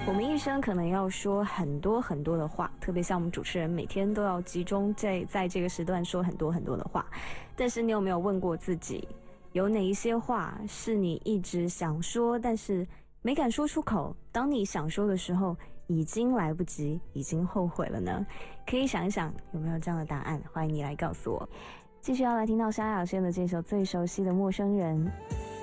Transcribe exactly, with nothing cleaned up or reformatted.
我们一生可能要说很多很多的话，特别像我们主持人每天都要集中在在这个时段说很多很多的话。但是你有没有问过自己，有哪一些话是你一直想说，但是没敢说出口？当你想说的时候，已经来不及，已经后悔了呢？可以想一想，有没有这样的答案？欢迎你来告诉我。继续要来听到萧亚轩的这首最熟悉的陌生人。